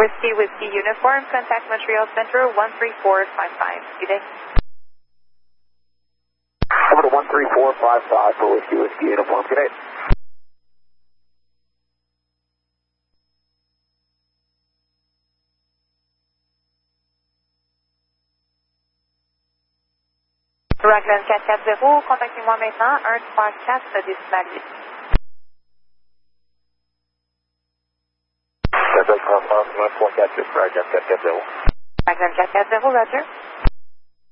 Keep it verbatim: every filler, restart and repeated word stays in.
Whiskey Whiskey Uniform, contact Montreal Center one three four five five. Good day. Over to one three four five five for Whiskey Whiskey Uniform. Good day. Raglan quatre quatre zéro, contactez-moi maintenant, un trois quatre décimal huit. Québec, France, un trois quatre huit, Raglan quatre quatre zéro. Raglan quatre quatre zéro, Roger.